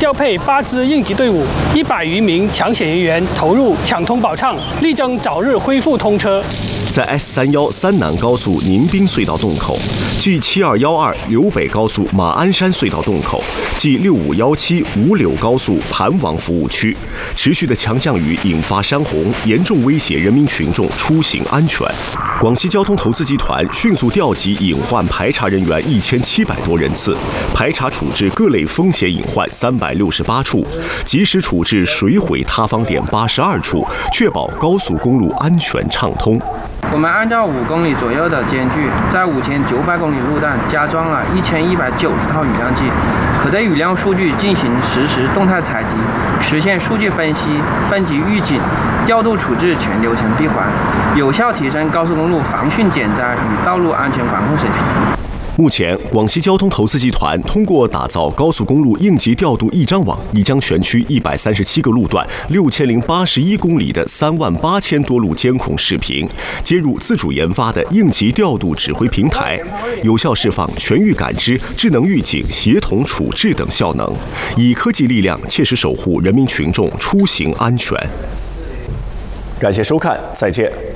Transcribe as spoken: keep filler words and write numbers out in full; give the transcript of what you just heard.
调配八支应急队伍，一百余名抢险人员投入抢通宝畅，力争早日恢复通车。 在 S 三幺三南高速宁滨隧道洞口、G 七二一二柳北高速马鞍山隧道洞口、G 六五一七五柳高速盘王服务区，持续的强降雨引发山洪，严重威胁人民群众出行安全。广西交通投资集团迅速调集隐患排查人员一千七百多人次，排查处置各类风险隐患三百六十八处，及时处置水毁塌方点八十二处，确保高速公路安全畅通。 我们按照五公里左右的间距，在五千九百公里路段加装了一千一百九十套雨量计，可对雨量数据进行实时动态采集，实现数据分析、分级预警、调度处置全流程闭环，有效提升高速公路防汛减灾与道路安全管控水平。 目前，广西交通投资集团通过打造高速公路应急调度一张网，已将全区一百三十七个路段、六千零八十一公里的三万八千多路监控视频接入自主研发的应急调度指挥平台，有效释放全域感知、智能预警、协同处置等效能，以科技力量切实守护人民群众出行安全。感谢收看，再见。